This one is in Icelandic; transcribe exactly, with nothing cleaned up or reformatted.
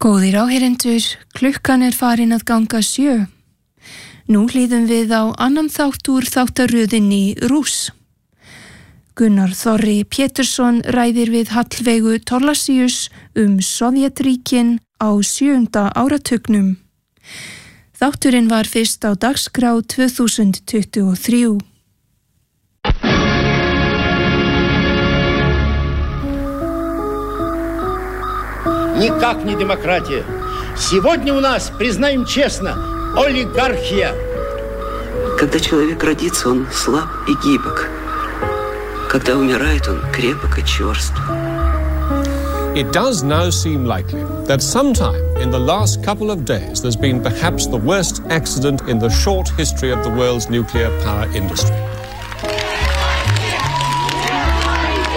Góðir áheyrendur, klukkan er farin að ganga sjö. Nú hlýðum við á annan þátt úr þáttaröðinni Rúss. Gunnar Þorri Pétursson ræðir við Hallveigu Thorlacius um Sovétríkin á sjöunda áratugnum. Þátturinn var fyrst á dagskrá tvö þúsund tuttugu og þrjú. Никак не демократия. Сегодня у нас, признаем честно, олигархия. Когда человек родится, он слаб и гибок. Когда умирает, он крепок и черств. It does now seem likely that sometime in the last couple of days there's been perhaps the worst accident in the short history of the world's nuclear power industry.